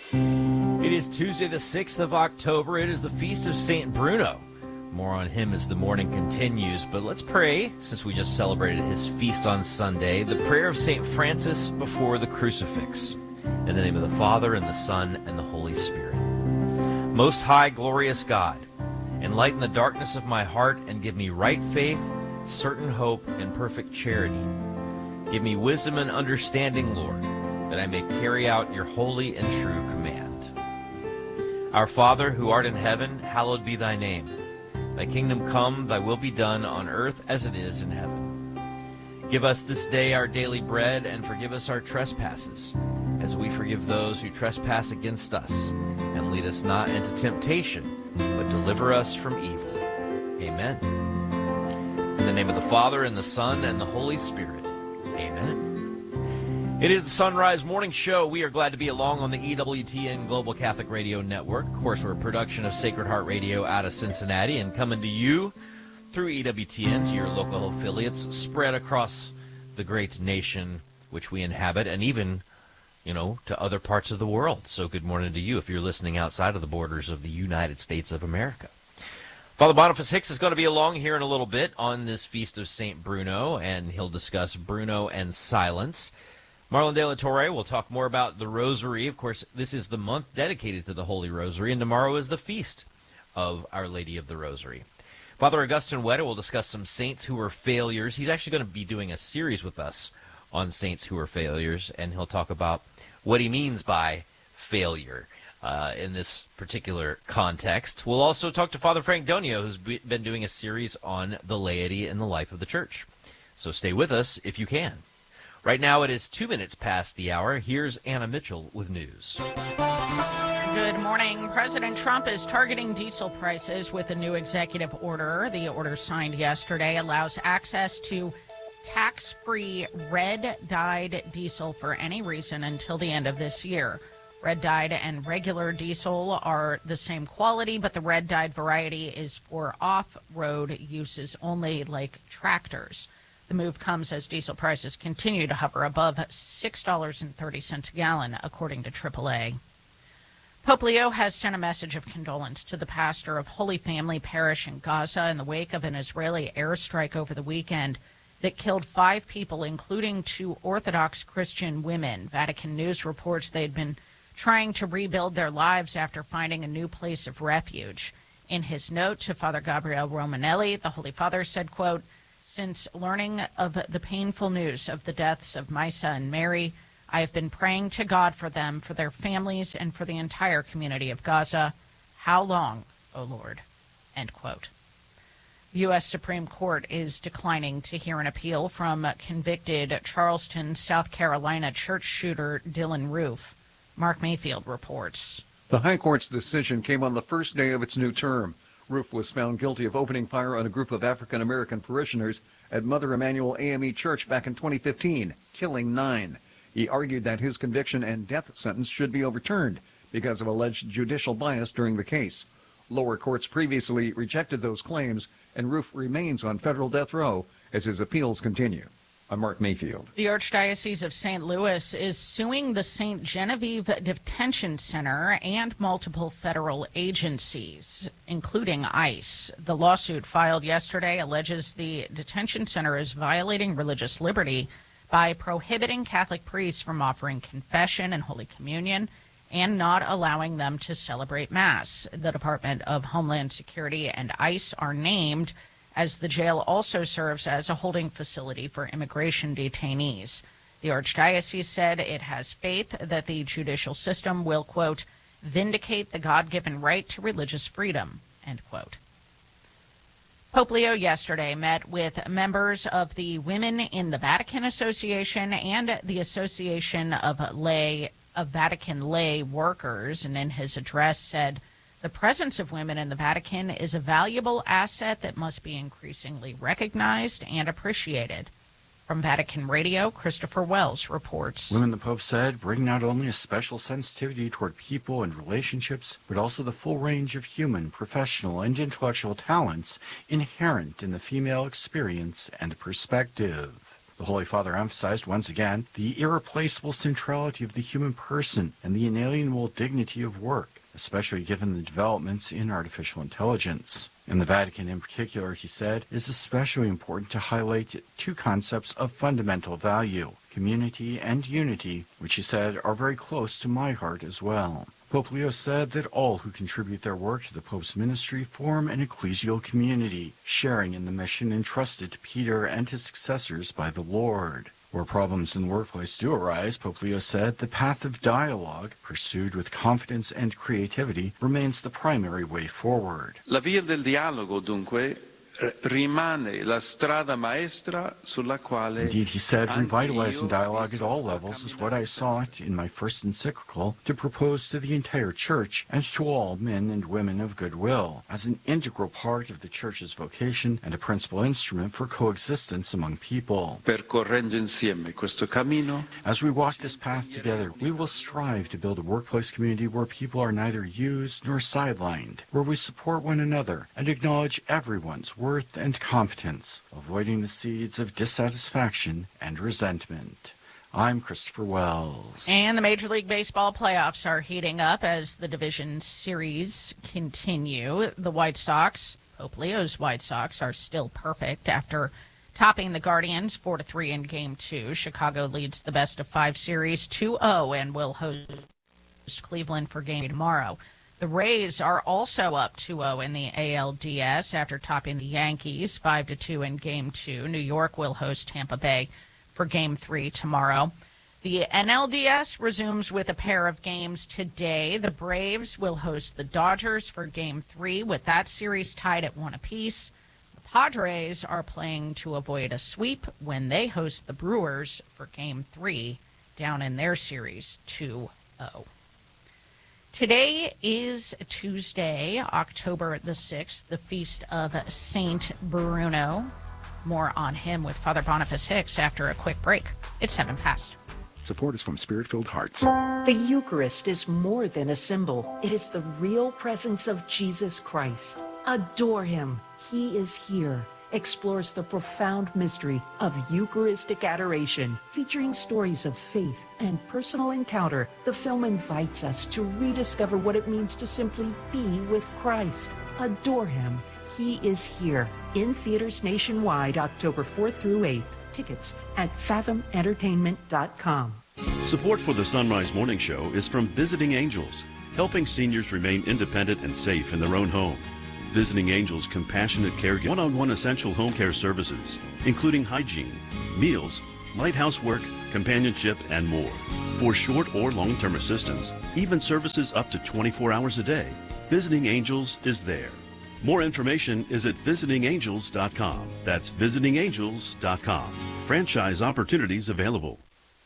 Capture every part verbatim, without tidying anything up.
It is Tuesday, the sixth of October. It is the Feast of Saint Bruno. More on him as the morning continues, but let's pray, since we just celebrated his feast on Sunday, the prayer of Saint Francis before the crucifix. In the name of the Father, and the Son, and the Holy Spirit. Most high, glorious God, enlighten the darkness of my heart and give me right faith, certain hope, and perfect charity. Give me wisdom and understanding, Lord, that I may carry out your holy and true command. Our Father, who art in heaven, hallowed be thy name. Thy kingdom come, thy will be done on earth as it is in heaven. Give us this day our daily bread, and forgive us our trespasses, as we forgive those who trespass against us. And lead us not into temptation, but deliver us from evil. Amen. In the name of the Father, and the Son, and the Holy Spirit. Amen. It is the Sunrise Morning Show. We are glad to be along on the E W T N Global Catholic Radio Network. Of course, we're a production of Sacred Heart Radio out of Cincinnati and coming to you through E W T N to your local affiliates spread across the great nation which we inhabit, and even, you know, to other parts of the world. So good morning to you if you're listening outside of the borders of the United States of America. Father Boniface Hicks is going to be along here in a little bit on this Feast of Saint Bruno, and he'll discuss Bruno and silence. Marlon De La Torre will talk more about the Rosary. Of course, this is the month dedicated to the Holy Rosary, and tomorrow is the feast of Our Lady of the Rosary. Father Augustine Weta will discuss some saints who were failures. He's actually going to be doing a series with us on saints who were failures, and he'll talk about what he means by failure uh, in this particular context. We'll also talk to Father Frank Donio, who's been doing a series on the laity and the life of the Church. So stay with us if you can. Right now it is two minutes past the hour. Here's Anna Mitchell with news. Good morning. President Trump is targeting diesel prices with a new executive order. The order signed yesterday allows access to tax-free red-dyed diesel for any reason until the end of this year. Red-dyed and regular diesel are the same quality, but the red-dyed variety is for off-road uses only, like tractors. The move comes as diesel prices continue to hover above six dollars and thirty cents a gallon, according to triple A. Pope Leo has sent a message of condolence to the pastor of Holy Family Parish in Gaza in the wake of an Israeli airstrike over the weekend that killed five people, including two Orthodox Christian women. Vatican News reports they'd been trying to rebuild their lives after finding a new place of refuge. In his note to Father Gabriel Romanelli, the Holy Father said, quote, "Since learning of the painful news of the deaths of Maisa and Mary, I have been praying to God for them, for their families, and for the entire community of Gaza. How long, O Lord?" End quote. The U S Supreme Court is declining to hear an appeal from convicted Charleston, South Carolina church shooter Dylan Roof. Mark Mayfield reports. The High Court's decision came on the first day of its new term. Roof was found guilty of opening fire on a group of African-American parishioners at Mother Emanuel A M E Church back in twenty fifteen, killing nine. He argued that his conviction and death sentence should be overturned because of alleged judicial bias during the case. Lower courts previously rejected those claims, and Roof remains on federal death row as his appeals continue. I'm Mark Mayfield. The Archdiocese of Saint Louis is suing the Saint Genevieve Detention Center and multiple federal agencies, including ICE. The lawsuit filed yesterday alleges the detention center is violating religious liberty by prohibiting Catholic priests from offering confession and Holy Communion and not allowing them to celebrate Mass. The Department of Homeland Security and ICE are named, as the jail also serves as a holding facility for immigration detainees. The Archdiocese said it has faith that the judicial system will, quote, vindicate the God-given right to religious freedom, end quote. Pope Leo yesterday met with members of the Women in the Vatican Association and the Association of Lay of Vatican Lay Workers, and in his address said, "The presence of women in the Vatican is a valuable asset that must be increasingly recognized and appreciated." From Vatican Radio, Christopher Wells reports. Women, the Pope said, bring not only a special sensitivity toward people and relationships, but also the full range of human, professional, and intellectual talents inherent in the female experience and perspective. The Holy Father emphasized once again the irreplaceable centrality of the human person and the inalienable dignity of work, especially given the developments in artificial intelligence. In the Vatican in particular, he said, it is especially important to highlight two concepts of fundamental value, community and unity, which he said are very close to my heart as well. Pope Leo said that all who contribute their work to the Pope's ministry form an ecclesial community, sharing in the mission entrusted to Peter and his successors by the Lord. Where problems in the workplace do arise, Pope Leo said, the path of dialogue, pursued with confidence and creativity, remains the primary way forward. La via del dialogo, dunque, rimane la strada maestra sulla quale... Indeed, he said, revitalizing dialogue at all levels is what I sought in my first encyclical to propose to the entire Church and to all men and women of goodwill, as an integral part of the Church's vocation and a principal instrument for coexistence among people. Percorrendo insieme questo cammino, as we walk this path together, we will strive to build a workplace community where people are neither used nor sidelined, where we support one another and acknowledge everyone's worth and competence, avoiding the seeds of dissatisfaction and resentment. I'm Christopher Wells. And the Major League Baseball playoffs are heating up as the division series continue. The White Sox, Pope Leo's White Sox, are still perfect after topping the Guardians four to three in Game two. Chicago leads the best of five series two oh and will host Cleveland for Game tomorrow. The Rays are also up two oh in the A L D S after topping the Yankees five to two in Game two. New York will host Tampa Bay for Game three tomorrow. The N L D S resumes with a pair of games today. The Braves will host the Dodgers for Game three, with that series tied at one apiece. The Padres are playing to avoid a sweep when they host the Brewers for Game three down in their series two oh. Today is Tuesday, October the sixth, the feast of Saint Bruno. More on him with Father Boniface Hicks after a quick break. It's seven past. Support is from Spirit-Filled Hearts. The Eucharist is more than a symbol. It is the real presence of Jesus Christ. Adore him. He is here. Explores the profound mystery of Eucharistic adoration. Featuring stories of faith and personal encounter, the film invites us to rediscover what it means to simply be with Christ. Adore him. He is here. In theaters nationwide, October fourth through eighth. Tickets at fathom entertainment dot com. Support for the Sunrise Morning Show is from Visiting Angels, helping seniors remain independent and safe in their own home. Visiting Angels compassionate care, one-on-one essential home care services, including hygiene, meals, light housework, companionship, and more. For short or long-term assistance, even services up to twenty-four hours a day, Visiting Angels is there. More information is at visiting angels dot com. That's visiting angels dot com. Franchise opportunities available.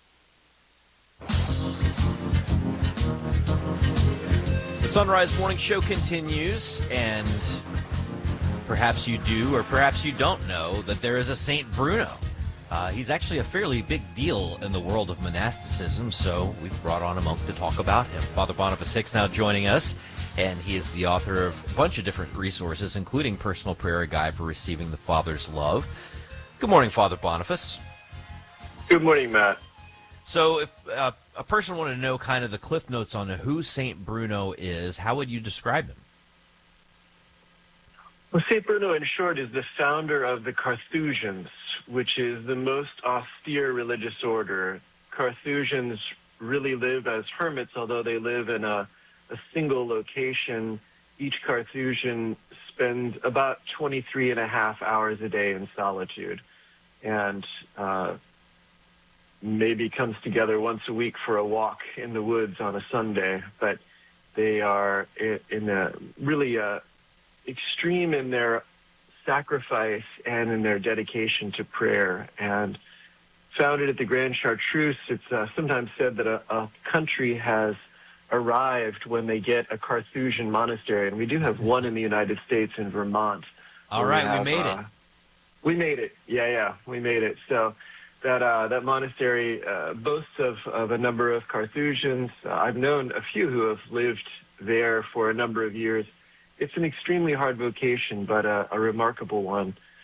The Sunrise Morning Show continues, and perhaps you do or perhaps you don't know that there is a Saint Bruno. Uh, he's actually a fairly big deal in the world of monasticism, so we've brought on a monk to talk about him. Father Boniface Hicks now joining us, and he is the author of a bunch of different resources, including Personal Prayer Guide for Receiving the Father's Love. Good morning, Father Boniface. Good morning, Matt. So if uh, a person wanted to know kind of the cliff notes on who Saint Bruno is, how would you describe him? Well, Saint Bruno, in short, is the founder of the Carthusians, which is the most austere religious order. Carthusians really live as hermits, although they live in a, a single location. Each Carthusian spends about twenty-three and a half hours a day in solitude, and uh, maybe comes together once a week for a walk in the woods on a Sunday. But they are in a really uh, extreme in their sacrifice and in their dedication to prayer. And founded at the Grand Chartreuse, it's uh, sometimes said that a, a country has arrived when they get a Carthusian monastery, and we do have one in the United States in Vermont. All right, we, have, we made uh, it. We made it. Yeah, yeah, we made it. So that uh, that monastery uh, boasts of, of a number of Carthusians. Uh, I've known a few who have lived there for a number of years. It's an extremely hard vocation, but a, a remarkable one.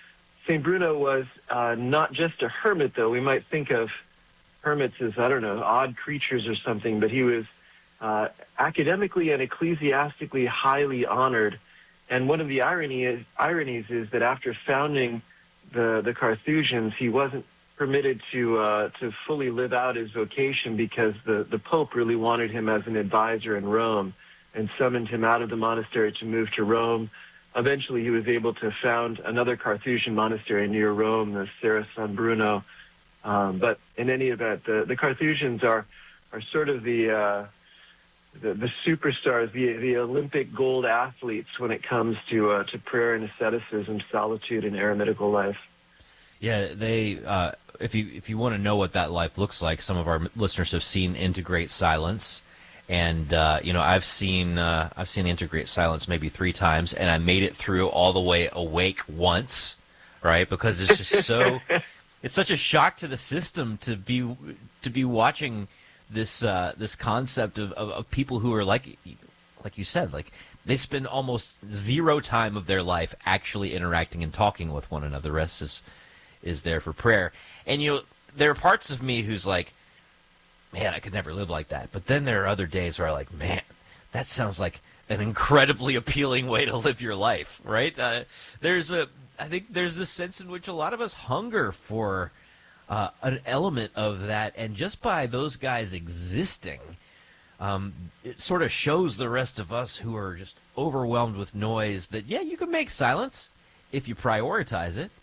Saint Bruno was uh, not just a hermit, though. We might think of hermits as, I don't know, odd creatures or something, but he was uh, academically and ecclesiastically highly honored. And one of the irony is, ironies is that after founding the, the Carthusians, he wasn't permitted to uh, to fully live out his vocation because the, the Pope really wanted him as an advisor in Rome and summoned him out of the monastery to move to Rome. Eventually, he was able to found another Carthusian monastery near Rome, the Serra San Bruno. Um, but in any event, the, the Carthusians are are sort of the uh, the, the superstars, the the Olympic gold athletes when it comes to uh, to prayer and asceticism, solitude, and eremitical life. Yeah, they. Uh, if you if you want to know what that life looks like, some of our listeners have seen Into Great Silence. And uh, you know, I've seen uh, I've seen Into Great Silence maybe three times, and I made it through all the way awake once, right? Because it's just so, it's such a shock to the system to be to be watching this uh, this concept of, of, of people who are like like you said, like they spend almost zero time of their life actually interacting and talking with one another. The rest is is there for prayer. And you know, there are parts of me who's like, man, I could never live like that. But then there are other days where I'm like, man, that sounds like an incredibly appealing way to live your life, right? Uh, there's a, I think there's this sense in which a lot of us hunger for uh, an element of that, and just by those guys existing, um, it sort of shows the rest of us who are just overwhelmed with noise that, yeah, you can make silence if you prioritize it.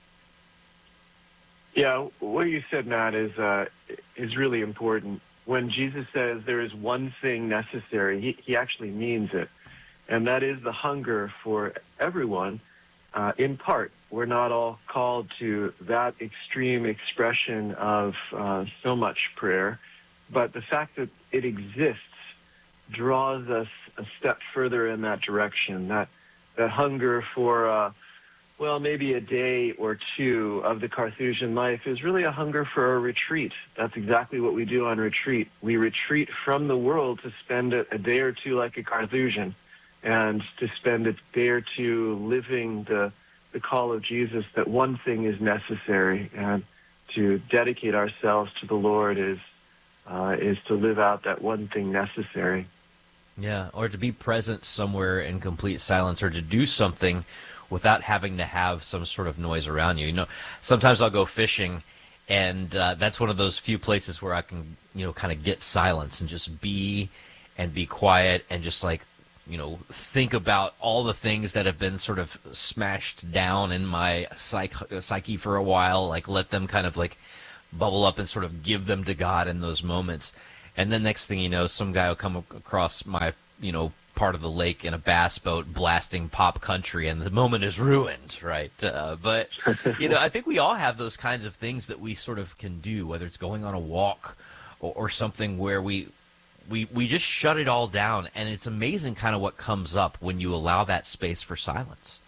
Yeah, what you said, Matt, is uh, is really important. When Jesus says there is one thing necessary, he, he actually means it, and that is the hunger for everyone. Uh, in part, we're not all called to that extreme expression of uh, so much prayer, but the fact that it exists draws us a step further in that direction. That that hunger for uh, well, maybe a day or two of the Carthusian life is really a hunger for a retreat. That's exactly what we do on retreat. We retreat from the world to spend a, a day or two like a Carthusian, and to spend a day or two living the, the call of Jesus that one thing is necessary, and to dedicate ourselves to the Lord is uh, is to live out that one thing necessary. Yeah, or to be present somewhere in complete silence, or to do something without having to have some sort of noise around you. You know, sometimes I'll go fishing, and uh, that's one of those few places where I can, you know, kind of get silence and just be and be quiet and just like, you know, think about all the things that have been sort of smashed down in my psych- psyche for a while, like let them kind of like bubble up and sort of give them to God in those moments. And then next thing you know, some guy will come across my, you know, part of the lake in a bass boat blasting pop country, and the moment is ruined, right? Uh, but, you know, I think we all have those kinds of things that we sort of can do, whether it's going on a walk or, or something where we, we, we just shut it all down, and it's amazing kind of what comes up when you allow that space for silence.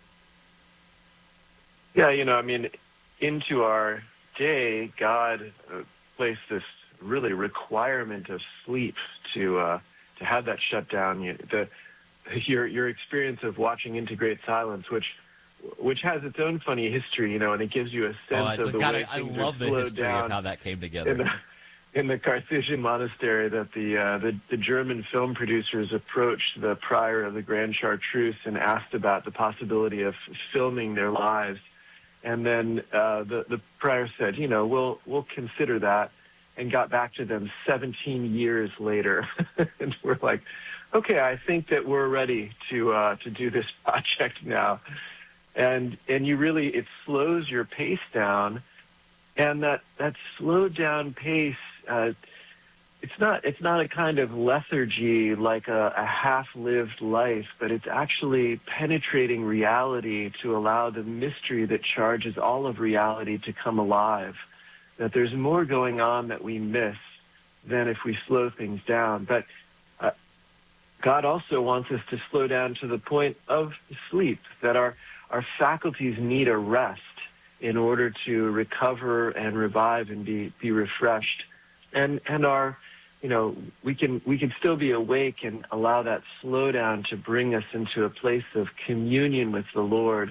Yeah, you know, I mean, into our day, God uh, placed this really requirement of sleep to uh, to have that shut down. You, the, your your experience of watching Into Great Silence, which which has its own funny history, you know, and it gives you a sense oh, of the gotta, way I things love are the slowed history down of how that came together. In the, in the Carthusian monastery, that the, uh, the the German film producers approached the prior of the Grand Chartreuse and asked about the possibility of filming their lives, and then uh, the the prior said, you know, we'll we'll consider that, and got back to them seventeen years later. And we're like, okay, I think that we're ready to uh, to do this project now. And and you really, it slows your pace down. And that, that slowed down pace, uh, it's not it's not a kind of lethargy like a, a half-lived life, but it's actually penetrating reality to allow the mystery that charges all of reality to come alive. That there's more going on that we miss than if we slow things down. But uh, God also wants us to slow down to the point of sleep, that our, our faculties need a rest in order to recover and revive and be, be refreshed. And and our, you know, we can we can still be awake and allow that slowdown to bring us into a place of communion with the Lord,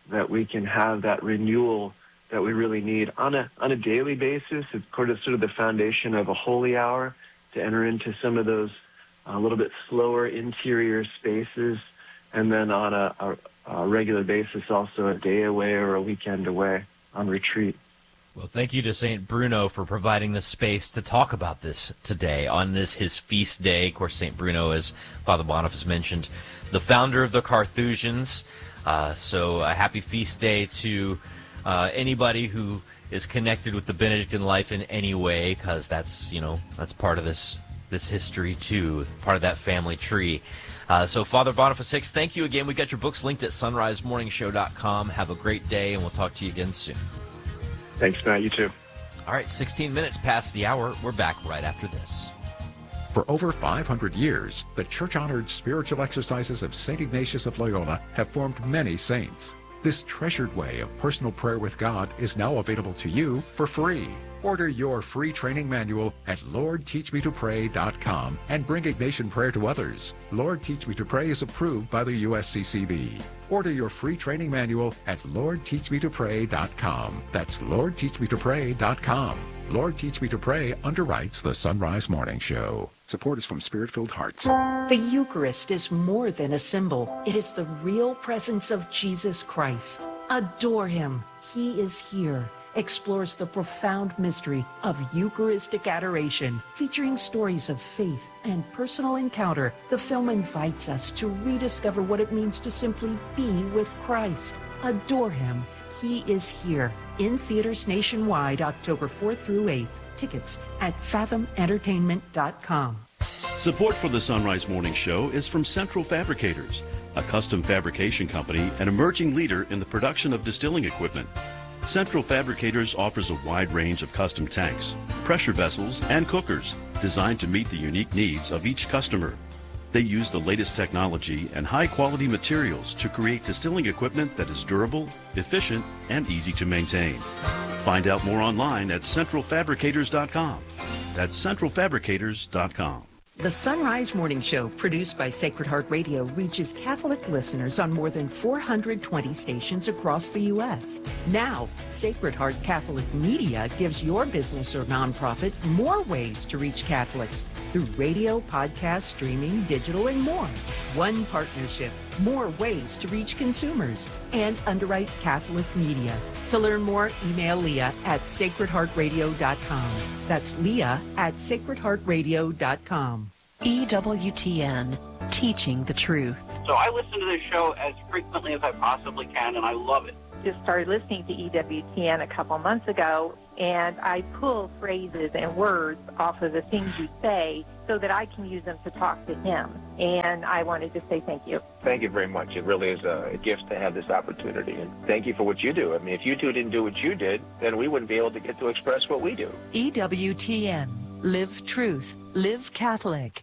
that we can have that renewal that we really need on a on a daily basis. It's sort of sort of the foundation of a holy hour to enter into some of those a little bit slower interior spaces, and then on a, a, a regular basis also a day away or a weekend away on retreat. Well, thank you to Saint Bruno for providing the space to talk about this today on this, his feast day. Of course, Saint Bruno, as Father Boniface mentioned, the founder of the Carthusians. Uh, so a happy feast day to uh, anybody who is connected with the Benedictine life in any way, because that's, you know, that's part of this this history too, part of that family tree. Uh, so Father Boniface Hicks, thank you again. We got your books linked at sunrise morning show dot com. Have a great day, and we'll talk to you again soon. Thanks, Matt. You too. All right, sixteen minutes past the hour. We're back right after this. For over five hundred years, the church-honored spiritual exercises of Saint Ignatius of Loyola have formed many saints. This treasured way of personal prayer with God is now available to you for free. Order your free training manual at lord teach me to pray dot com and bring Ignatian prayer to others. Lord Teach Me to Pray is approved by the U S C C B. Order your free training manual at lord teach me to pray dot com. That's lord teach me to pray dot com. Lord Teach Me to Pray underwrites the Sunrise Morning Show. Support is from Spirit-Filled Hearts. The Eucharist is more than a symbol. It is the real presence of Jesus Christ. Adore him. He is here. Explores the profound mystery of Eucharistic adoration, featuring stories of faith and personal encounter. The film invites us to rediscover what it means to simply be with Christ. Adore him. He is here. In theaters nationwide, October fourth through eighth. Tickets at fathom entertainment dot com. Support for the Sunrise Morning Show is from Central Fabricators, a custom fabrication company and emerging leader in the production of distilling equipment. Central Fabricators offers a wide range of custom tanks, pressure vessels, and cookers designed to meet the unique needs of each customer. They use the latest technology and high-quality materials to create distilling equipment that is durable, efficient, and easy to maintain. Find out more online at central fabricators dot com. That's central fabricators dot com. The Sunrise Morning Show, produced by Sacred Heart Radio, reaches Catholic listeners on more than four hundred twenty stations across the U S Now, Sacred Heart Catholic Media gives your business or nonprofit more ways to reach Catholics through radio, podcast, streaming, digital, and more. One partnership, more ways to reach consumers, and underwrite Catholic Media. To learn more, email Leah at sacred heart radio dot com. That's Leah at sacred heart radio dot com. E W T N, teaching the truth. So I listen to this show as frequently as I possibly can, and I love it. Just started listening to E W T N a couple months ago, and I pull phrases and words off of the things you say so that I can use them to talk to him. And I wanted to say thank you. Thank you very much. It really is a gift to have this opportunity. And thank you for what you do. I mean, if you two didn't do what you did, then we wouldn't be able to get to express what we do. E W T N, live truth, live Catholic.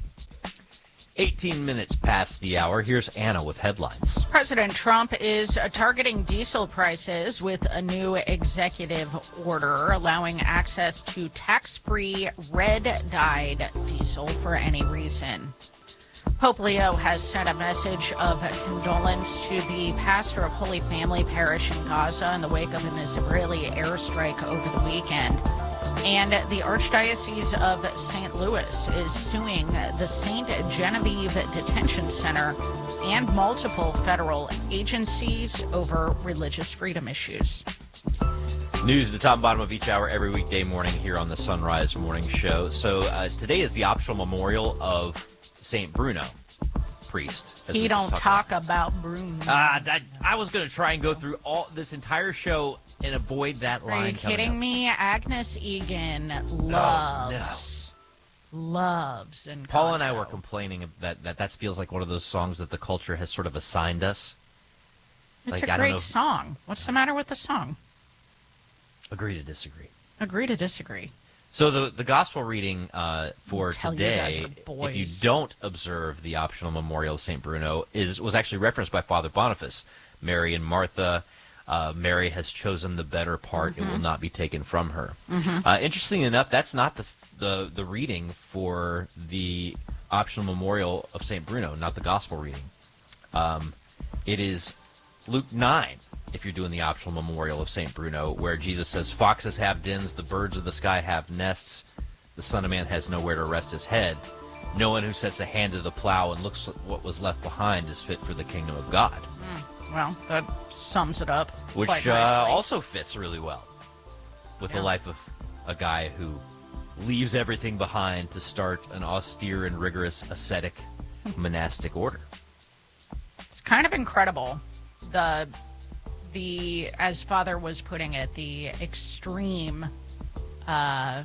eighteen minutes past the hour. Here's Anna with headlines. President Trump is targeting diesel prices with a new executive order allowing access to tax-free red-dyed diesel for any reason. Pope Leo has sent a message of condolence to the pastor of Holy Family Parish in Gaza in the wake of an Israeli airstrike over the weekend. And the Archdiocese of Saint Louis is suing the Saint Genevieve Detention Center and multiple federal agencies over religious freedom issues. News at the top and bottom of each hour every weekday morning here on the Sunrise Morning Show. So uh, today is the optional memorial of Saint Bruno, priest. He don't talk about, about Bruno. Ah, that I was going to try and go through all this entire show and avoid that line. Are you kidding up. me? Agnes Egan loves, no. loves, and Paul and I were complaining that, that that feels like one of those songs that the culture has sort of assigned us. It's like, a I don't great know if... song. What's the matter with the song? Agree to disagree. Agree to disagree. So the the gospel reading uh, for today, if you don't observe the optional memorial of Saint Bruno, is was actually referenced by Father Boniface. Mary and Martha, uh, Mary has chosen the better part; mm-hmm. It will not be taken from her. Mm-hmm. Uh, interestingly enough, that's not the the the reading for the optional memorial of Saint Bruno, not the gospel reading. Um, it is Luke nine. if you're doing the optional memorial of Saint Bruno, where Jesus says, foxes have dens, the birds of the sky have nests, the Son of Man has nowhere to rest his head. No one who sets a hand to the plow and looks at what was left behind is fit for the kingdom of God. Mm, well, that sums it up Which quite uh, nicely. also fits really well with Yeah. the life of a guy who leaves everything behind to start an austere and rigorous ascetic monastic order. It's kind of incredible, the the as Father was putting it, the extreme uh,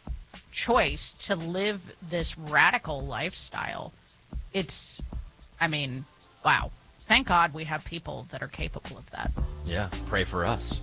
choice to live this radical lifestyle. It's, I mean, wow. Thank God we have people that are capable of that. Yeah, pray for us.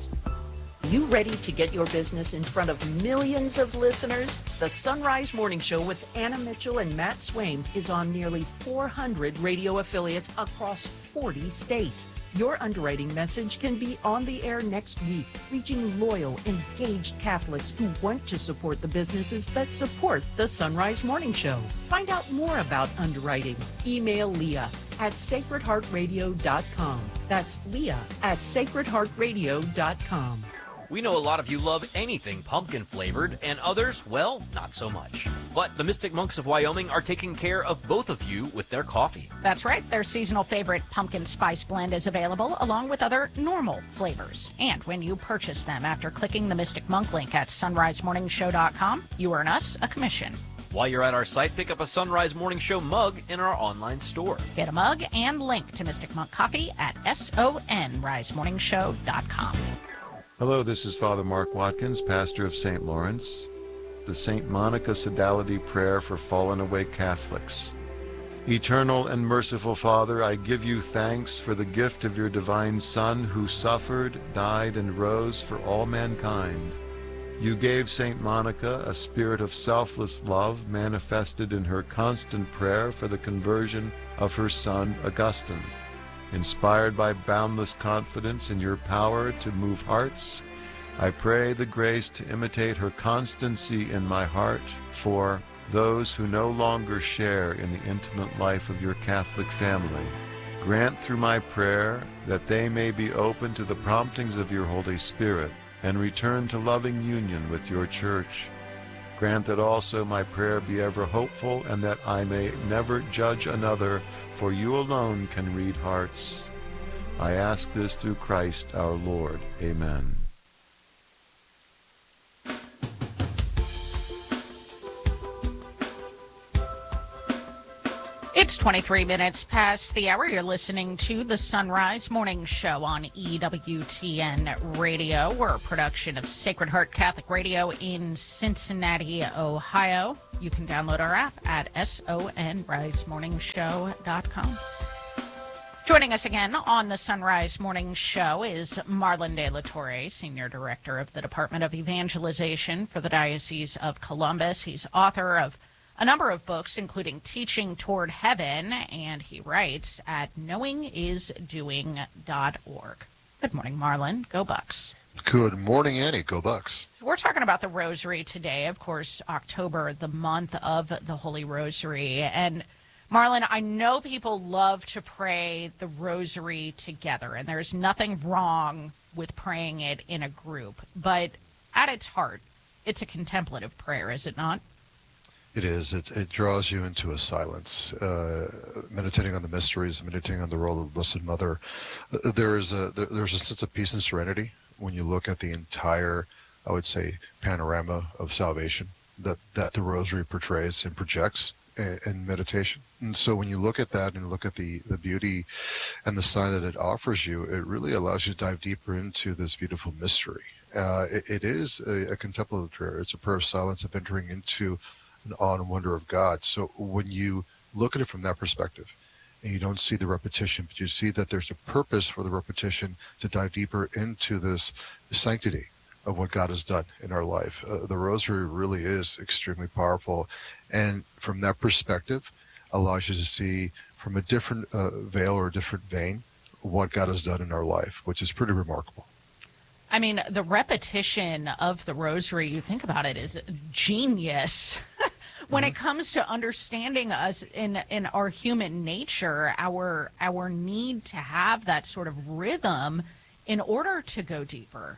You ready to get your business in front of millions of listeners? The Sunrise Morning Show with Anna Mitchell and Matt Swain is on nearly four hundred radio affiliates across forty states. Your underwriting message can be on the air next week, reaching loyal, engaged Catholics who want to support the businesses that support the Sunrise Morning Show. Find out more about underwriting. Email Leah at sacred heart radio dot com. That's Leah at sacred heart radio dot com. We know a lot of you love anything pumpkin flavored, and others, well, not so much. But the Mystic Monks of Wyoming are taking care of both of you with their coffee. That's right. Their seasonal favorite pumpkin spice blend is available along with other normal flavors. And when you purchase them after clicking the Mystic Monk link at sunrise morning show dot com, you earn us a commission. While you're at our site, pick up a Sunrise Morning Show mug in our online store. Get a mug and link to Mystic Monk Coffee at sunrise morning show dot com. Hello, this is Father Mark Watkins, pastor of Saint Lawrence. The Saint Monica Sodality Prayer for Fallen Away Catholics. Eternal and merciful Father, I give you thanks for the gift of your divine Son who suffered, died, and rose for all mankind. You gave Saint Monica a spirit of selfless love manifested in her constant prayer for the conversion of her son Augustine. Inspired by boundless confidence in your power to move hearts, I pray the grace to imitate her constancy in my heart for those who no longer share in the intimate life of your Catholic family. Grant through my prayer that they may be open to the promptings of your Holy Spirit and return to loving union with your Church. Grant that also my prayer be ever hopeful and that I may never judge another, for you alone can read hearts. I ask this through Christ our Lord. Amen. It's twenty-three minutes past the hour. You're listening to the Sunrise Morning Show on E W T N Radio. We're a production of Sacred Heart Catholic Radio in Cincinnati, Ohio. You can download our app at sunrise morning show dot com. Joining us again on the Sunrise Morning Show is Marlon De La Torre, Senior Director of the Department of Evangelization for the Diocese of Columbus. He's author of a number of books, including Teaching Toward Heaven, and he writes at knowing is doing dot org. Good morning, Marlon. Go Bucks. Good morning, Annie. Go Bucks. We're talking about the Rosary today. Of course, October, the month of the Holy Rosary. And Marlon, I know people love to pray the Rosary together, and there's nothing wrong with praying it in a group. But at its heart, it's a contemplative prayer, is it not? It is. It, it draws you into a silence, uh, meditating on the mysteries, meditating on the role of the Blessed Mother. Uh, there is a there, there's a sense of peace and serenity when you look at the entire, I would say, panorama of salvation that, that the Rosary portrays and projects in, in meditation. And so when you look at that and look at the, the beauty and the sign that it offers you, it really allows you to dive deeper into this beautiful mystery. Uh, it, it is a, a contemplative prayer. It's a prayer of silence, of entering into an awe and wonder of God. So when you look at it from that perspective, and you don't see the repetition, but you see that there's a purpose for the repetition to dive deeper into this sanctity of what God has done in our life. Uh, the Rosary really is extremely powerful, and from that perspective, allows you to see from a different uh, veil or a different vein what God has done in our life, which is pretty remarkable. I mean, the repetition of the Rosary, you think about it, is genius. When mm-hmm. it comes to understanding us in in our human nature, our our need to have that sort of rhythm in order to go deeper.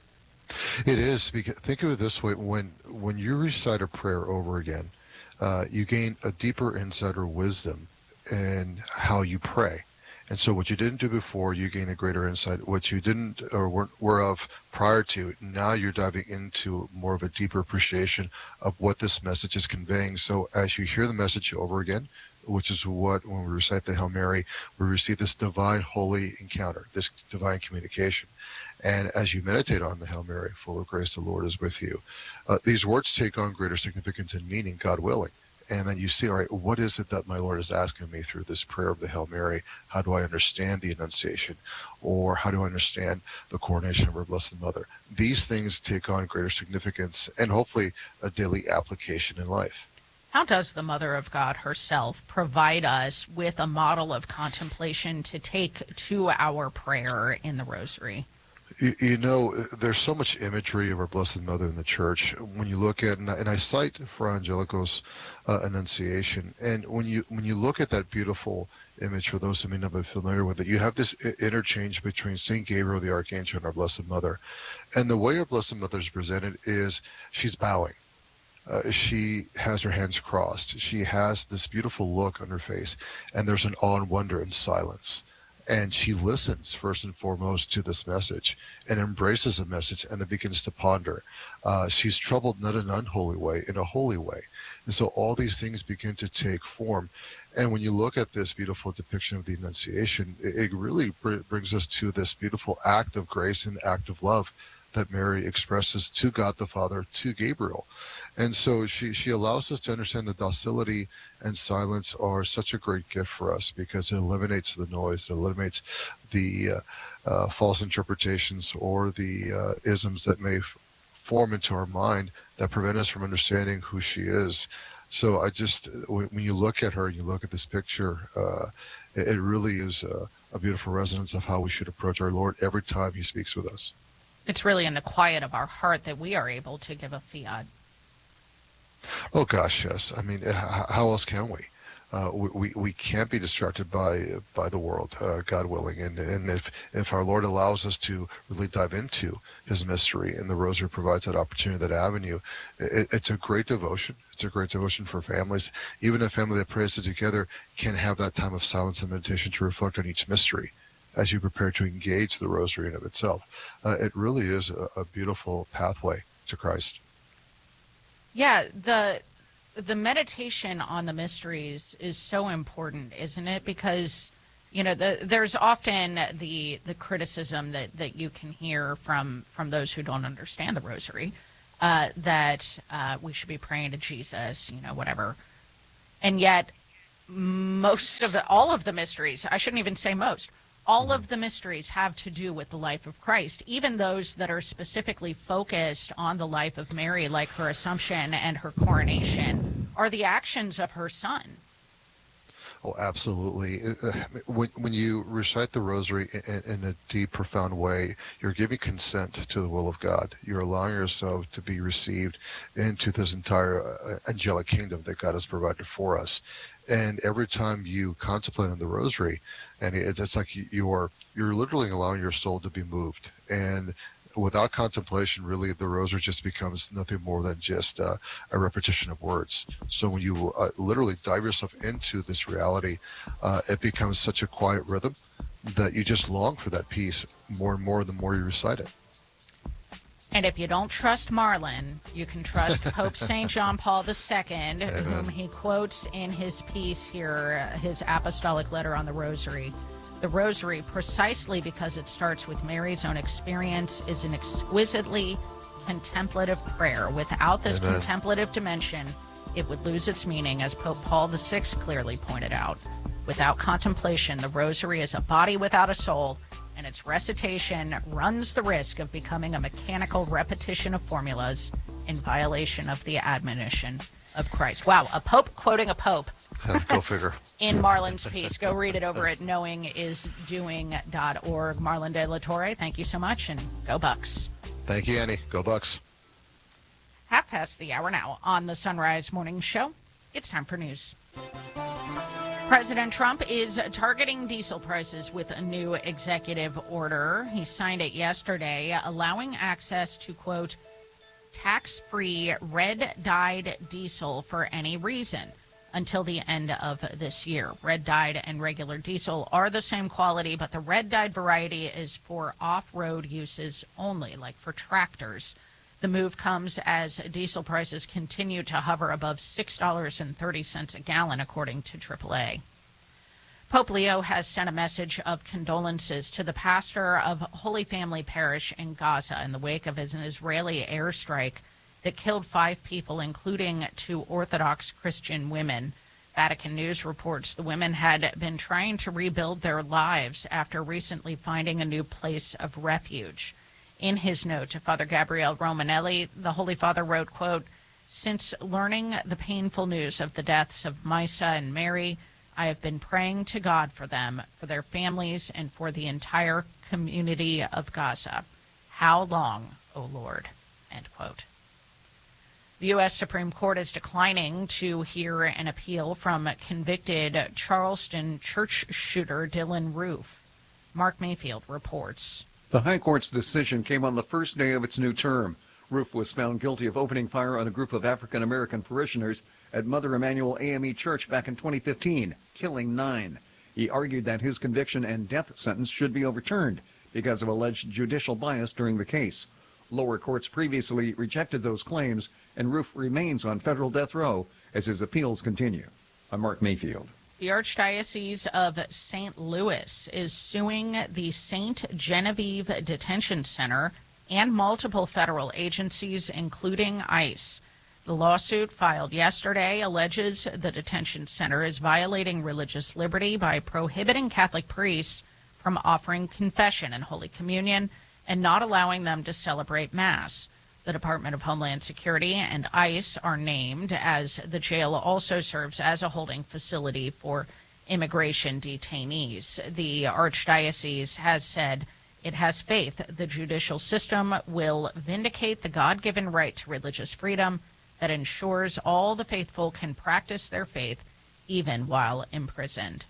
It is. Because think of it this way: when when you recite a prayer over again, uh, you gain a deeper insight or wisdom in how you pray. And so what you didn't do before, you gain a greater insight. What you didn't or weren't aware of prior to, now you're diving into more of a deeper appreciation of what this message is conveying. So as you hear the message over again, which is what, when we recite the Hail Mary, we receive this divine holy encounter, this divine communication. And as you meditate on the Hail Mary, full of grace, the Lord is with you, uh, these words take on greater significance and meaning, God willing. And then you see, all right, what is it that my Lord is asking me through this prayer of the Hail Mary? How do I understand the Annunciation? Or how do I understand the coronation of our Blessed Mother? These things take on greater significance and hopefully a daily application in life. How does the Mother of God herself provide us with a model of contemplation to take to our prayer in the Rosary? You, you know, there's so much imagery of our Blessed Mother in the Church. When you look at, and I, and I cite Fra Angelico's uh, Annunciation, and when you when you look at that beautiful image, for those who may not be familiar with it, you have this interchange between Saint Gabriel the Archangel and our Blessed Mother. And the way our Blessed Mother is presented is she's bowing. Uh, she has her hands crossed. She has this beautiful look on her face, and there's an awe and wonder and silence. And she listens first and foremost to this message and embraces the message and then begins to ponder. Uh, she's troubled not in an unholy way, in a holy way. And so all these things begin to take form. And when you look at this beautiful depiction of the Annunciation, it, it really br- brings us to this beautiful act of grace and act of love that Mary expresses to God the Father, to Gabriel. And so she, she allows us to understand that docility and silence are such a great gift for us because it eliminates the noise, it eliminates the uh, uh, false interpretations or the uh, isms that may f- form into our mind that prevent us from understanding who she is. So I just, when, when you look at her, you look at this picture, uh, it, it really is a, a beautiful resonance of how we should approach our Lord every time he speaks with us. It's really in the quiet of our heart that we are able to give a fiat. Oh gosh, yes. I mean, how else can we? Uh, we we can't be distracted by by the world, uh, God willing. And and if if our Lord allows us to really dive into His mystery, and the Rosary provides that opportunity, that avenue, it, it's a great devotion. It's a great devotion for families. Even a family that prays together can have that time of silence and meditation to reflect on each mystery as you prepare to engage the Rosary in of itself. Uh, it really is a, a beautiful pathway to Christ. Yeah, the the meditation on the mysteries is so important, isn't it? Because, you know, the, there's often the the criticism that, that you can hear from, from those who don't understand the Rosary, uh, that uh, we should be praying to Jesus, you know, whatever. And yet, most of the, all of the mysteries, I shouldn't even say most, all of the mysteries have to do with the life of Christ, even those that are specifically focused on the life of Mary, like her Assumption and her coronation, are the actions of her Son. Oh, absolutely. When, when you recite the Rosary in, in a deep, profound way, you're giving consent to the will of God. You're allowing yourself to be received into this entire angelic kingdom that God has provided for us. And every time you contemplate on the Rosary, and it's, it's like you are, you're literally allowing your soul to be moved. And without contemplation, really, the Rosary just becomes nothing more than just uh, a repetition of words. So when you uh, literally dive yourself into this reality, uh, it becomes such a quiet rhythm that you just long for that peace more and more the more you recite it. And if you don't trust Marlon, you can trust Pope Saint John Paul the Second, Amen. whom he quotes in his piece here, his apostolic letter on the Rosary. The Rosary, precisely because it starts with Mary's own experience, is an exquisitely contemplative prayer. Without this Amen. contemplative dimension, it would lose its meaning, as Pope Paul the Sixth clearly pointed out. Without contemplation, the Rosary is a body without a soul, and its recitation runs the risk of becoming a mechanical repetition of formulas in violation of the admonition of Christ. Wow, a pope quoting a pope. Go figure. In Marlon's piece. Go read it over at knowing is doing dot org. Marlon De La Torre, thank you so much, and go Bucks. Thank you, Annie. Go Bucks. Half past the hour now on the Sunrise Morning Show. It's time for news. President Trump is targeting diesel prices with a new executive order. He signed it yesterday, allowing access to, quote, tax-free red-dyed diesel for any reason until the end of this year. Red-dyed and regular diesel are the same quality, but the red-dyed variety is for off-road uses only, like for tractors. The move comes as diesel prices continue to hover above six dollars and thirty cents a gallon, according to triple A. Pope Leo has sent a message of condolences to the pastor of Holy Family Parish in Gaza in the wake of an Israeli airstrike that killed five people, including two Orthodox Christian women. Vatican News reports the women had been trying to rebuild their lives after recently finding a new place of refuge. In his note to Father Gabriele Romanelli, the Holy Father wrote, quote, since learning the painful news of the deaths of Maisa and Mary, I have been praying to God for them, for their families, and for the entire community of Gaza. How long, O Lord? End quote. The U S Supreme Court is declining to hear an appeal from convicted Charleston church shooter Dylan Roof. Mark Mayfield reports. The High Court's decision came on the first day of its new term. Roof was found guilty of opening fire on a group of African-American parishioners at Mother Emanuel A M E Church back in twenty fifteen, killing nine. He argued that his conviction and death sentence should be overturned because of alleged judicial bias during the case. Lower courts previously rejected those claims, and Roof remains on federal death row as his appeals continue. I'm Mark Mayfield. The Archdiocese of Saint Louis is suing the Saint Genevieve Detention Center and multiple federal agencies, including ICE. The lawsuit filed yesterday alleges the detention center is violating religious liberty by prohibiting Catholic priests from offering confession and Holy Communion and not allowing them to celebrate Mass. The Department of Homeland Security and ICE are named, as the jail also serves as a holding facility for immigration detainees. The Archdiocese has said it has faith the judicial system will vindicate the God-given right to religious freedom that ensures all the faithful can practice their faith even while imprisoned.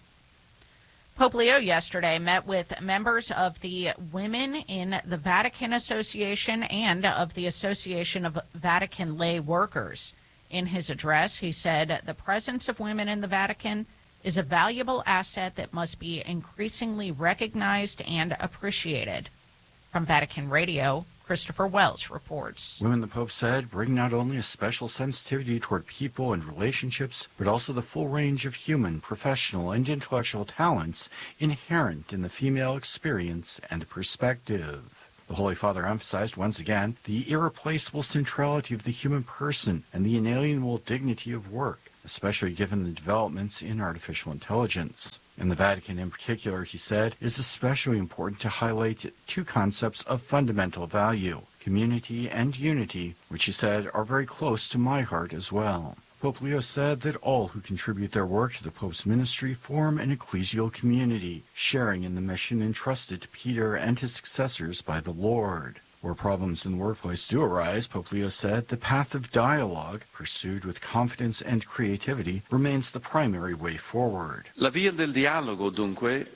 Pope Leo yesterday met with members of the Women in the Vatican Association and of the Association of Vatican Lay Workers. In his address, he said the presence of women in the Vatican is a valuable asset that must be increasingly recognized and appreciated. From Vatican Radio, Christopher Wells reports. Women, the Pope said, bring not only a special sensitivity toward people and relationships, but also the full range of human, professional, and intellectual talents inherent in the female experience and perspective. The Holy Father emphasized once again the irreplaceable centrality of the human person and the inalienable dignity of work, especially given the developments in artificial intelligence. In the Vatican in particular, he said, it is especially important to highlight two concepts of fundamental value, community and unity, which he said are very close to my heart as well. Pope Leo said that all who contribute their work to the Pope's ministry form an ecclesial community, sharing in the mission entrusted to Peter and his successors by the Lord. Where problems in the workplace do arise, Pope Leo said, the path of dialogue, pursued with confidence and creativity, remains the primary way forward. La via del dialogo, dunque,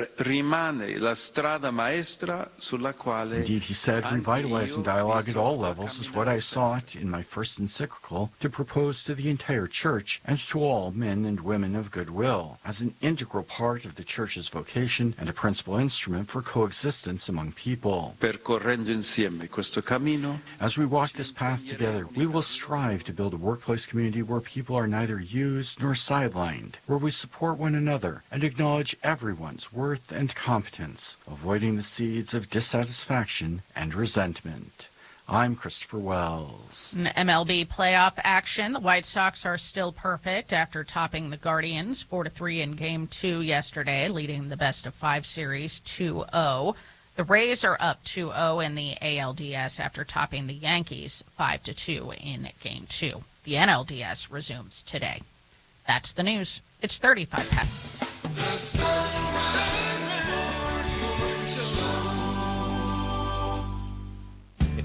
rimane la strada maestra sulla quale... Indeed, he said, revitalizing dialogue at all levels is what I sought in my first encyclical to propose to the entire Church and to all men and women of goodwill, as an integral part of the Church's vocation and a principal instrument for coexistence among people. Percorrendo insieme questo cammino, as we walk this path together, we will strive to build a workplace community where people are neither used nor sidelined, where we support one another and acknowledge everyone's worth and competence, avoiding the seeds of dissatisfaction and resentment. I'm Christopher Wells. In M L B playoff action, the White Sox are still perfect after topping the Guardians four to three in Game two yesterday, leading the best-of-five series two oh. The Rays are up two oh in the A L D S after topping the Yankees five to two in Game two. The N L D S resumes today. That's the news. It's thirty-five past. The Sunrise Morning Show. If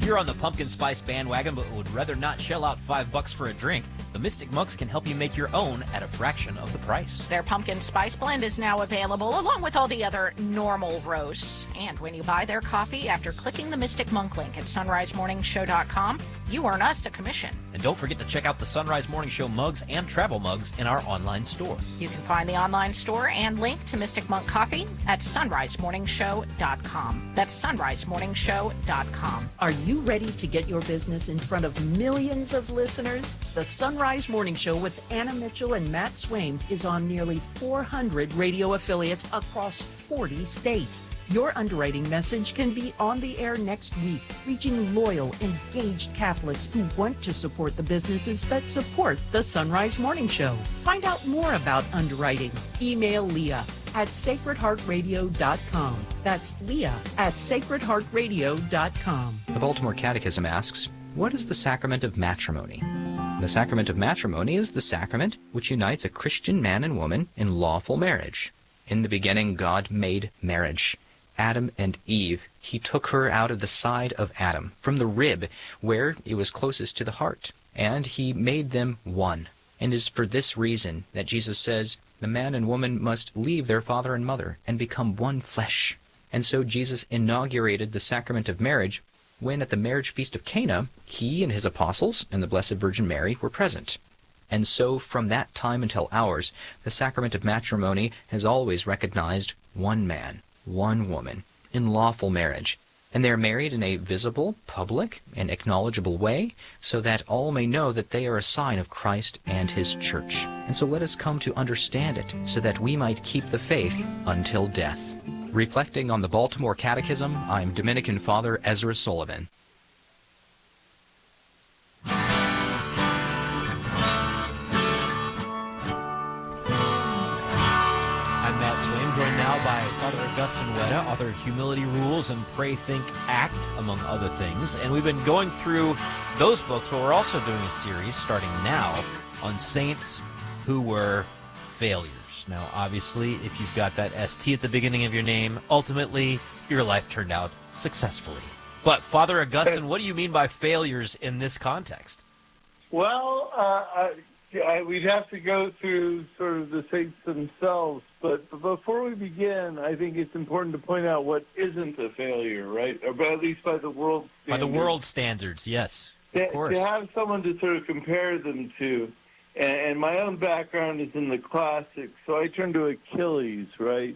you're on the pumpkin spice bandwagon but would rather not shell out five bucks for a drink, the Mystic Monks can help you make your own at a fraction of the price. Their pumpkin spice blend is now available along with all the other normal roasts. And when you buy their coffee after clicking the Mystic Monk link at sunrise morning show dot com, you earn us a commission. And don't forget to check out the Sunrise Morning Show mugs and travel mugs in our online store. You can find the online store and link to Mystic Monk Coffee at sunrise morning show dot com. That's sunrise morning show dot com. Are you ready to get your business in front of millions of listeners? The Sunrise Morning Show with Anna Mitchell and Matt Swain is on nearly four hundred radio affiliates across forty states. Your underwriting message can be on the air next week, reaching loyal, engaged Catholics who want to support the businesses that support the Sunrise Morning Show. Find out more about underwriting. Email Leah at sacred heart radio dot com. That's Leah at sacred heart radio dot com. The Baltimore Catechism asks, what is the sacrament of matrimony? The sacrament of matrimony is the sacrament which unites a Christian man and woman in lawful marriage. In the beginning, God made marriage. Adam and Eve, he took her out of the side of Adam, from the rib, where it was closest to the heart, and he made them one. And it is for this reason that Jesus says, the man and woman must leave their father and mother and become one flesh. And so Jesus inaugurated the sacrament of marriage when at the marriage feast of Cana, he and his apostles and the Blessed Virgin Mary were present. And so from that time until ours, the sacrament of matrimony has always recognized one man, one woman, in lawful marriage. And they are married in a visible, public, and acknowledgeable way, so that all may know that they are a sign of Christ and his church. And so let us come to understand it, so that we might keep the faith until death. Reflecting on the Baltimore Catechism, I'm Dominican Father Ezra Sullivan. I'm Matt Swain, joined now by Father Augustine Wetta, author of Humility Rules and Pray, Think, Act, among other things. And we've been going through those books, but we're also doing a series starting now on saints who were failures. Now, obviously, if you've got that S T at the beginning of your name, ultimately, your life turned out successfully. But, Father Augustine, what do you mean by failures in this context? Well, uh, I, I, we'd have to go through sort of the saints themselves. But, but before we begin, I think it's important to point out what isn't a failure, right? Or at least by the world standards. By the world standards, yes. Of To, course. to have someone to sort of compare them to. And, and my own background is in the classics, so I turn to Achilles, right?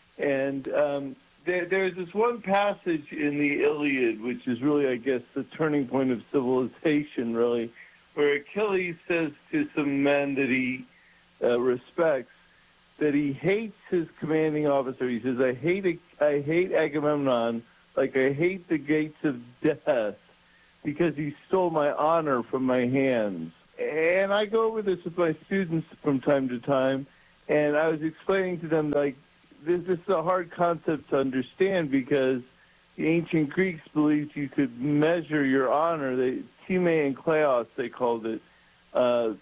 And um, there, there's this one passage in the Iliad, which is really, I guess, the turning point of civilization, really, where Achilles says to some men that he uh, respects that he hates his commanding officer. He says, I hate, I hate Agamemnon like I hate the gates of death because he stole my honor from my hands. And I go over this with my students from time to time, and I was explaining to them, like, this, this is a hard concept to understand because the ancient Greeks believed you could measure your honor. They, time and kleos, they called it, uh,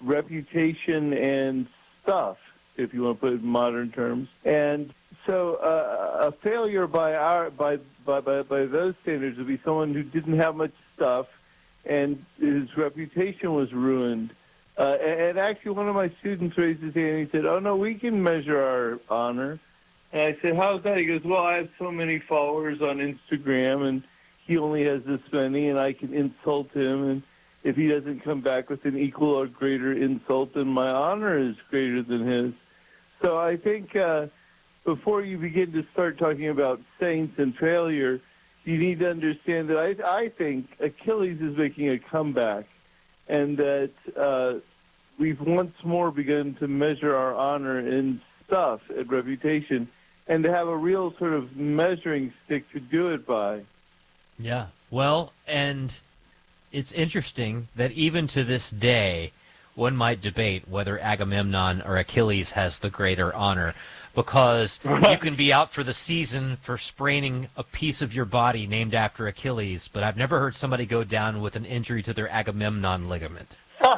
reputation and stuff, if you want to put it in modern terms. And so uh, a failure by our by, by, by, by those standards would be someone who didn't have much stuff, and his reputation was ruined. Uh, and, and actually, one of my students raised his hand and he said, oh, no, we can measure our honor. And I said, how's that? He goes, well, I have so many followers on Instagram, and he only has this many, and I can insult him. And if he doesn't come back with an equal or greater insult, then my honor is greater than his. So I think uh, before you begin to start talking about saints and failure, you need to understand that I, I think Achilles is making a comeback, and that uh, we've once more begun to measure our honor in stuff and reputation, and to have a real sort of measuring stick to do it by. Yeah, well, and it's interesting that even to this day, one might debate whether Agamemnon or Achilles has the greater honor, because you can be out for the season for spraining a piece of your body named after Achilles, but I've never heard somebody go down with an injury to their Agamemnon ligament.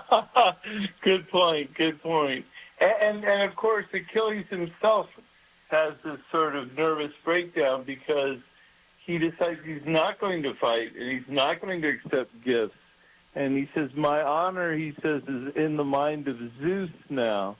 Good point, good point. And, and, and, of course, Achilles himself has this sort of nervous breakdown because he decides he's not going to fight and he's not going to accept gifts. And he says, my honor, he says, is in the mind of Zeus now.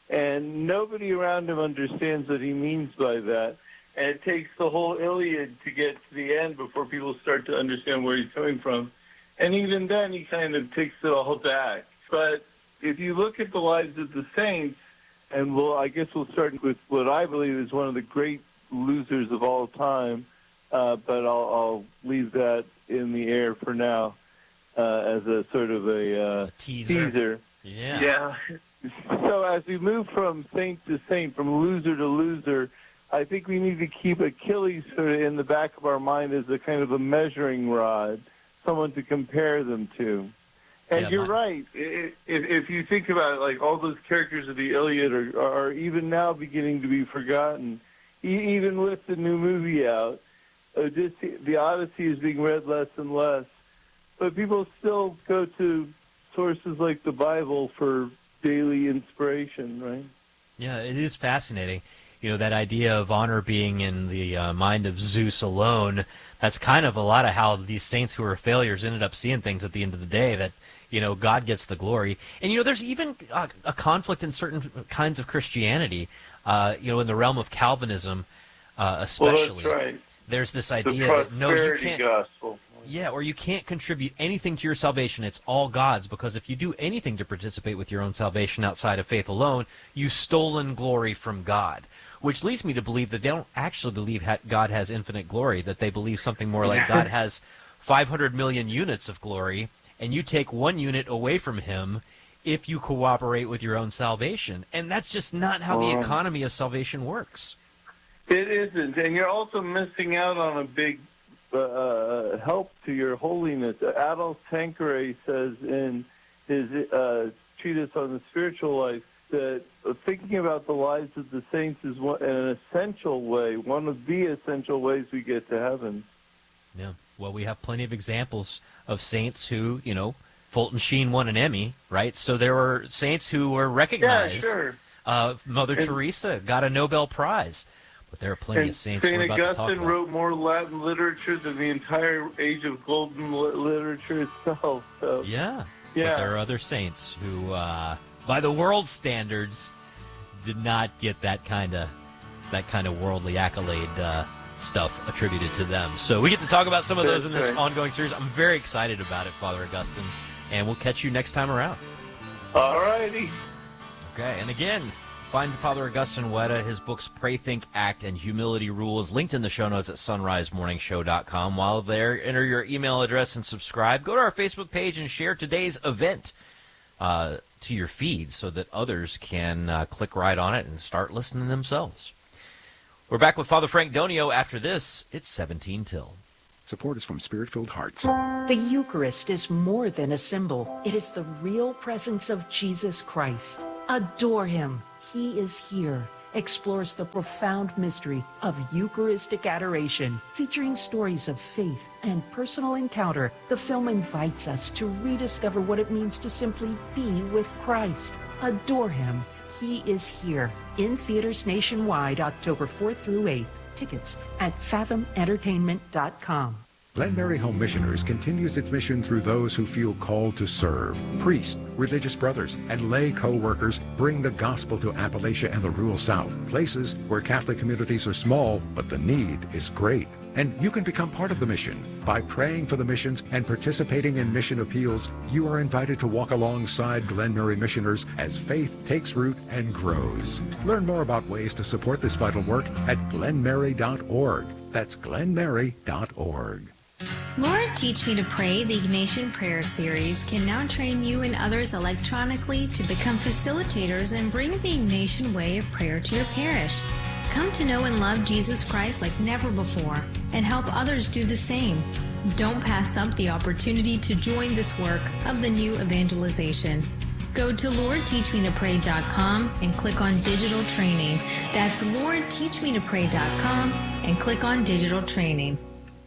And nobody around him understands what he means by that. And it takes the whole Iliad to get to the end before people start to understand where he's coming from. And even then, he kind of takes it all back. But if you look at the lives of the saints, and we'll, I guess we'll start with what I believe is one of the great losers of all time, uh, but I'll, I'll leave that in the air for now uh, as a sort of a, uh, a teaser. teaser. Yeah. Yeah. So as we move from saint to saint, from loser to loser, I think we need to keep Achilles sort of in the back of our mind as a kind of a measuring rod, someone to compare them to. And yeah, you're my- right. If, if you think about it, like all those characters of the Iliad are, are even now beginning to be forgotten. E- even with the new movie out, Odyssey, the Odyssey is being read less and less. But people still go to sources like the Bible for daily inspiration, right? Yeah, it is fascinating. You know, that idea of honor being in the uh, mind of Zeus alone, that's kind of a lot of how these saints who are failures ended up seeing things at the end of the day, that, you know, God gets the glory. And, you know, there's even a, a conflict in certain kinds of Christianity, uh, you know, in the realm of Calvinism uh, especially. Well, that's right. There's this The idea that, no, you prosperity can't... gospel. Yeah, or you can't contribute anything to your salvation. It's all God's, because if you do anything to participate with your own salvation outside of faith alone, you've stolen glory from God. Which leads me to believe that they don't actually believe ha- God has infinite glory, that they believe something more like God has five hundred million units of glory, and you take one unit away from him if you cooperate with your own salvation. And that's just not how the Um, economy of salvation works. It isn't. And you're also missing out on a big uh, help to your holiness. Adolf Tanqueray says in his uh, treatise on the spiritual life that thinking about the lives of the saints is one, an essential way, one of the essential ways we get to heaven. Yeah. Well, we have plenty of examples of saints who, you know, Fulton Sheen won an Emmy, right? So there were saints who were recognized. Yeah, sure. Uh, Mother And- Teresa got a Nobel Prize. But there are plenty And of saints Saint we're about to talk Augustine about. wrote more Latin literature than the entire age of golden li- literature itself. So. Yeah. Yeah. But there are other saints who, uh, by the world standards, did not get that kind of that kind of worldly accolade uh, stuff attributed to them. So we get to talk about some of those in this That's right. ongoing series. I'm very excited about it, Father Augustine, and we'll catch you next time around. All righty. Okay, and again, find Father Augustine Weta, his books Pray, Think, Act, and Humility Rules, linked in the show notes at sunrise morning show dot com. While there, enter your email address and subscribe. Go to our Facebook page and share today's event uh, to your feed so that others can uh, click right on it and start listening themselves. We're back with Father Frank Donio after this. It's seventeen till. Support is from Spirit-Filled Hearts. The Eucharist is more than a symbol. It is the real presence of Jesus Christ. Adore him. He is here. Explores the profound mystery of Eucharistic adoration, featuring stories of faith and personal encounter. The film invites us to rediscover what it means to simply be with Christ. Adore him. He is here. In theaters nationwide, October fourth through eighth. Tickets at fathom entertainment dot com. Glen Mary Home Missioners continues its mission through those who feel called to serve. Priests, religious brothers, and lay co-workers bring the gospel to Appalachia and the rural South, places where Catholic communities are small, but the need is great. And you can become part of the mission. By praying for the missions and participating in mission appeals, you are invited to walk alongside Glen Mary missioners as faith takes root and grows. Learn more about ways to support this vital work at glen mary dot org. That's glen mary dot org. Lord, Teach Me to Pray, the Ignatian Prayer Series, can now train you and others electronically to become facilitators and bring the Ignatian way of prayer to your parish. Come to know and love Jesus Christ like never before and help others do the same. Don't pass up the opportunity to join this work of the new evangelization. Go to lord teach me to pray dot com and click on Digital Training. That's lord teach me to pray dot com and click on Digital Training.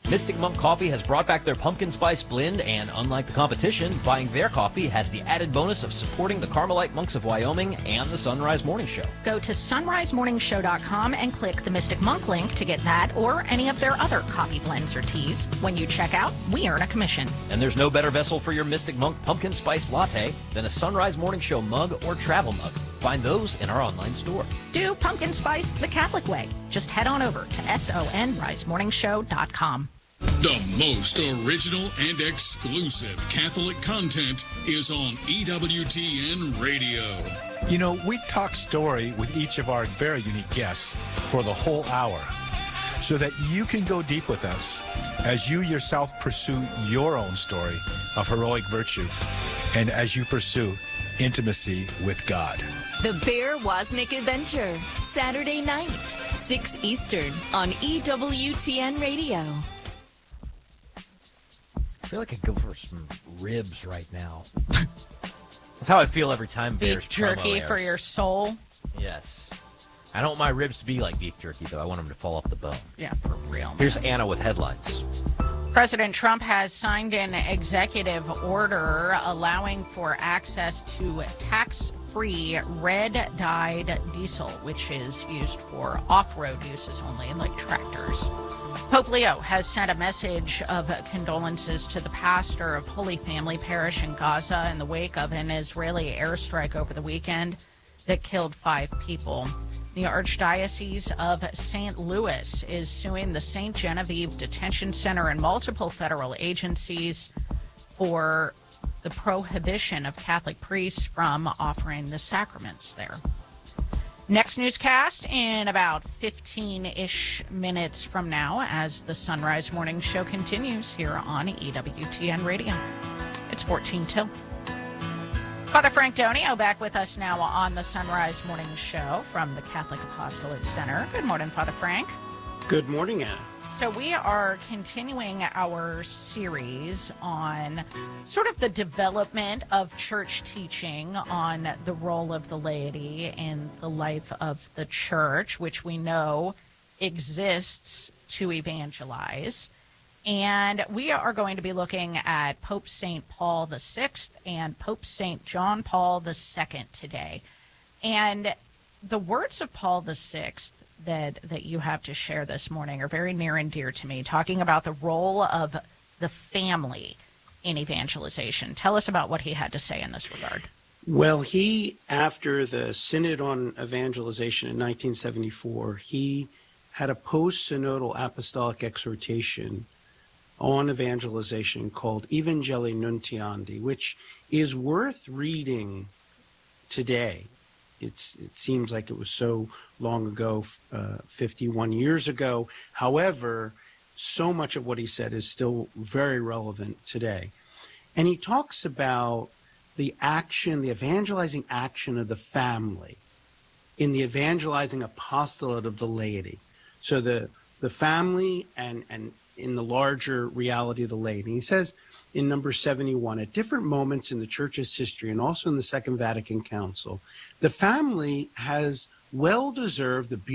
Mystic Monk Coffee has brought back their pumpkin spice blend, and unlike the competition, buying their coffee has the added bonus of supporting the Carmelite Monks of Wyoming and the Sunrise Morning Show. Go to sunrise morning show dot com and click the Mystic Monk link to get that or any of their other coffee blends or teas. When you check out, we earn a commission. And there's no better vessel for your Mystic Monk Pumpkin Spice Latte than a Sunrise Morning Show mug or travel mug. Find those in our online store. Do pumpkin spice the Catholic way. Just head on over to sunrise morning show dot com. The most original and exclusive Catholic content is on E W T N Radio. You know, we talk story with each of our very unique guests for the whole hour so that you can go deep with us as you yourself pursue your own story of heroic virtue and as you pursue intimacy with God. The Bear Wozniak Adventure, Saturday night, six Eastern on E W T N Radio. I feel like I go for some ribs right now. That's how I feel every time Bears Beef jerky promo for airs. your soul. Yes. I don't want my ribs to be like beef jerky, though. I want them to fall off the bone. Yeah, for real. Here's Anna with headlines. President Trump has signed an executive order allowing for access to tax-free red-dyed diesel, which is used for off-road uses only, like tractors. Pope Leo has sent a message of condolences to the pastor of Holy Family Parish in Gaza in the wake of an Israeli airstrike over the weekend that killed five people. The Archdiocese of Saint Louis is suing the Saint Genevieve Detention Center and multiple federal agencies for the prohibition of Catholic priests from offering the sacraments there. Next newscast in about fifteen-ish minutes from now as the Sunrise Morning Show continues here on E W T N Radio. It's fourteen till. Father Frank Donio back with us now on the Sunrise Morning Show from the Catholic Apostolate Center. Good morning, Father Frank. Good morning, Anna. So we are continuing our series on sort of the development of church teaching on the role of the laity in the life of the church, which we know exists to evangelize. And we are going to be looking at Pope Saint Paul the Sixth and Pope Saint John Paul the Second today. And the words of Paul the Sixth that that you have to share this morning are very near and dear to me, talking about the role of the family in evangelization. Tell us about what he had to say in this regard. Well, he, after the Synod on Evangelization in nineteen seventy-four, he had a post-synodal apostolic exhortation on evangelization called Evangelii Nuntiandi, which is worth reading today. It's, it seems like it was so long ago, uh, fifty-one years ago. However, so much of what he said is still very relevant today. And he talks about the action, the evangelizing action of the family in the evangelizing apostolate of the laity. So the, the family and, and in the larger reality of the laity. He says in number seventy-one, at different moments in the Church's history and also in the Second Vatican Council, the family has well deserved the